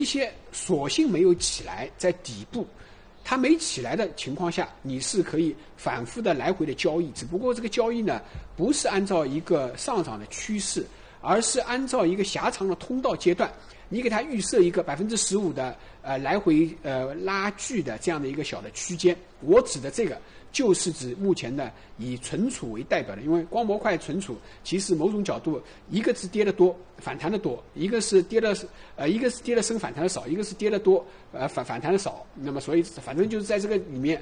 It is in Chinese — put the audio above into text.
一些索性没有起来，在底部，它没起来的情况下，你是可以反复的来回的交易，只不过这个交易呢，不是按照一个上涨的趋势，而是按照一个狭长的通道阶段，你给它预设一个15%的来回拉锯的这样的一个小的区间。我指的这个就是指目前的以存储为代表的，因为光模块存储其实某种角度，一个是跌得多反弹的多，一个是跌的深反弹的少，一个是跌得多反弹的少。那么所以反正就是在这个里面